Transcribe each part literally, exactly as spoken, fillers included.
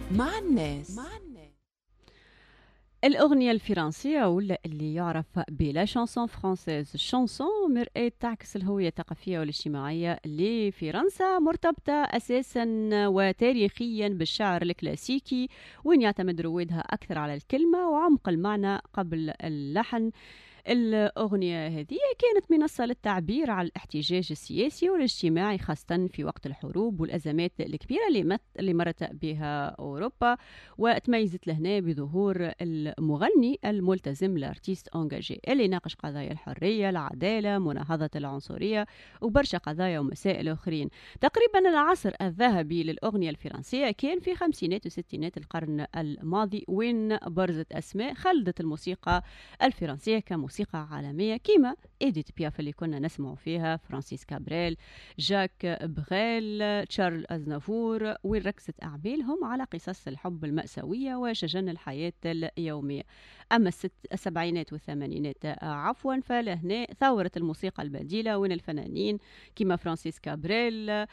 مع الناس. الأغنية الفرنسية ولا اللي يعرف بلا شانسون فرانسيز شانسون مرآة تعكس الهوية الثقافية والاجتماعية لفرنسا، مرتبطة أساسا وتاريخيا بالشعر الكلاسيكي، وين يعتمد رويدها أكثر على الكلمة وعمق المعنى قبل اللحن. الأغنية هذه كانت منصة للتعبير عن الاحتجاج السياسي والاجتماعي، خاصة في وقت الحروب والأزمات الكبيرة اللي, مت... اللي مرت بها أوروبا، وتميزت لهنا بظهور المغني الملتزم الارتيست أونجاجي اللي ناقش قضايا الحرية، العدالة، مناهضة العنصرية وبرشا قضايا ومسائل أخرين. تقريبا العصر الذهبي للأغنية الفرنسية كان في خمسينات وستينات القرن الماضي، وين برزت أسماء خلدت الموسيقى الفرنسية كموسيقى موسيقى عالمية كيما إيديت بياف اللي كنا نسمعوا فيها، فرانسيس كابريل، جاك بغيل، تشارل أزنافور، وين ركزت أعمالهم على قصص الحب المأساوية وشجن الحياة اليومية. أما الست السبعينات والثمانينات عفوا فلهنا ثورة الموسيقى البديلة، وين الفنانين كيما فرانسيس كابريل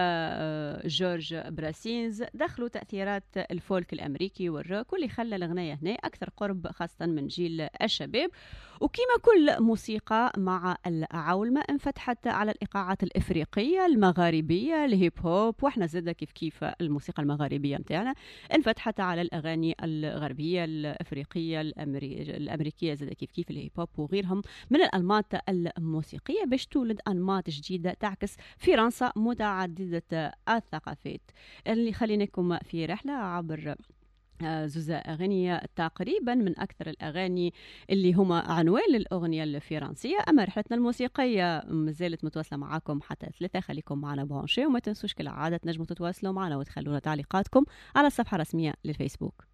وجورج براسينز دخلوا تأثيرات الفولك الأمريكي والروك، واللي خلى الغناية هنا أكثر قرب خاصة من جيل الشباب. وكما كل موسيقى مع العولمة انفتحت على الإيقاعات الإفريقية المغاربية الهيب هوب، واحنا زدنا كيف كيف الموسيقى المغاربية متاعنا انفتحت على الأغاني الغربية الإفريقية الأمري... الأمريكية زدنا كيف كيف الهيب هوب وغيرهم من الأنماط الموسيقية، باش تولد أنماط جديدة تعكس فرنسا متعددة الثقافات. اللي خليناكم في رحلة عبر زوزة أغنية تقريبا من أكثر الأغاني اللي هما عنوان للأغنية الفرنسية. أما رحلتنا الموسيقية مازالت متواصلة معاكم حتى ثلاثة، خليكم معنا بونشي، وما تنسوش كالعادة تنجموا تتواصلوا معنا وتخلونا تعليقاتكم على الصفحة الرسمية للفيسبوك.